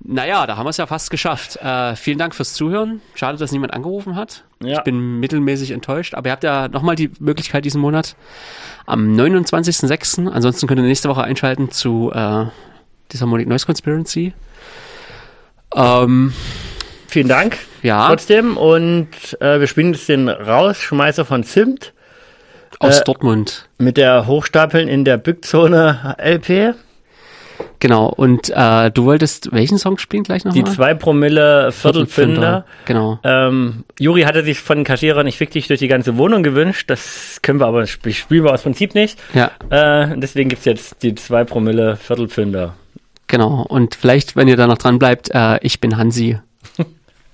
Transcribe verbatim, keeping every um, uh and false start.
Naja, da haben wir es ja fast geschafft. Äh, vielen Dank fürs Zuhören. Schade, dass niemand angerufen hat. Ja. Ich bin mittelmäßig enttäuscht. Aber ihr habt ja nochmal die Möglichkeit diesen Monat am neunundzwanzigsten sechsten Ansonsten könnt ihr nächste Woche einschalten zu äh, Disharmonic Noise Conspiracy. Ähm, Vielen Dank. Ja. Trotzdem. Und äh, wir spielen jetzt den Rausschmeißer von Zimt. Aus äh, Dortmund. Mit der Hochstapeln in der Bückzone L P. Genau, und äh, du wolltest welchen Song spielen gleich nochmal? Die zwei Promille Viertelpfünder. Genau. Ähm, Juri hatte sich von Kassierern nicht wirklich durch die ganze Wohnung gewünscht. Das können wir aber, sp- spielen wir aus Prinzip nicht. Ja. Äh, deswegen gibt's jetzt die zwei Promille Viertelpfünder. Genau, und vielleicht, wenn ihr da noch dran bleibt, äh, ich bin Hansi.